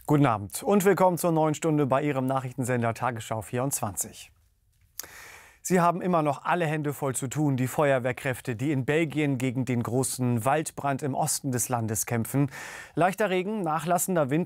Guten Abend und willkommen zur neuen Stunde bei Ihrem Nachrichtensender Tagesschau 24. Sie haben immer noch alle Hände voll zu tun, die Feuerwehrkräfte, die in Belgien gegen den großen Waldbrand im Osten des Landes kämpfen. Leichter Regen, nachlassender Wind